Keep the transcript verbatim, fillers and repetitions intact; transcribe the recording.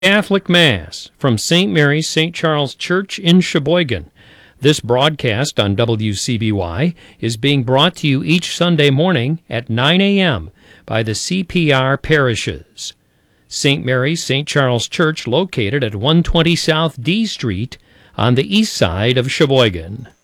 Catholic Mass from Saint Mary's Saint Charles Church in Sheboygan. This broadcast on W C B Y is being brought to you each Sunday morning at nine a.m. by the C P R parishes. Saint Mary's Saint Charles Church located at one twenty South D Street on the east side of Sheboygan.